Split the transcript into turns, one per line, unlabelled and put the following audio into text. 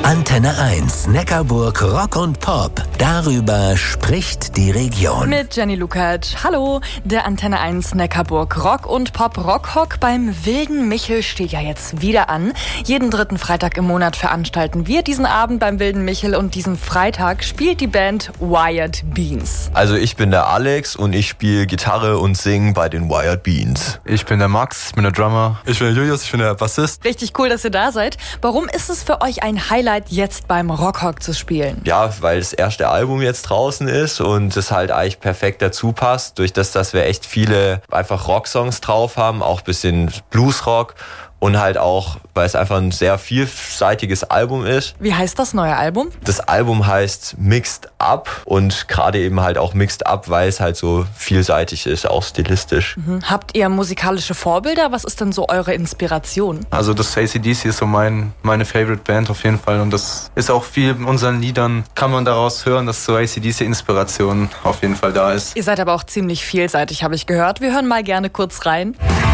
Antenne 1, Neckarburg Rock und Pop. Darüber spricht die Region.
Mit Jenny Lukacs. Hallo, der Antenne 1 Neckarburg Rock und Pop Rockhock beim Wilden Michel steht ja jetzt wieder an. Jeden dritten Freitag im Monat veranstalten wir diesen Abend beim Wilden Michel und diesen Freitag spielt die Band Wired Beans.
Also ich bin der Alex und ich spiele Gitarre und singe bei den Wired Beans.
Ich bin der Max, ich bin der Drummer.
Ich bin der Julius, ich bin der Bassist.
Richtig cool, dass ihr da seid. Warum ist es für euch ein Highlight, jetzt beim Rockhock zu spielen?
Ja, weil das erste Album jetzt draußen ist und es halt eigentlich perfekt dazu passt, durch das wir echt viele einfach Rocksongs drauf haben, auch ein bisschen Bluesrock. Und halt auch, weil es einfach ein sehr vielseitiges Album ist.
Wie heißt das neue Album?
Das Album heißt Mixed Up und gerade eben halt auch Mixed Up, weil es halt so vielseitig ist, auch stilistisch.
Habt ihr musikalische Vorbilder? Was ist denn so eure Inspiration?
Also das AC/DC ist so meine Favorite Band auf jeden Fall und das ist auch viel in unseren Liedern, kann man daraus hören, dass so AC/DC-Inspiration auf jeden Fall da ist.
Ihr seid aber auch ziemlich vielseitig, habe ich gehört. Wir hören mal gerne kurz rein.